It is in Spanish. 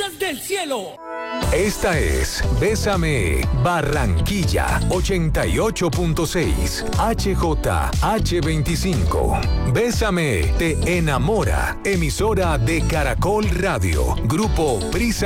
estrellas del cielo. Esta es Bésame Barranquilla 88.6 HJH25. Bésame te enamora. Emisora de Caracol Radio. Grupo Prisa.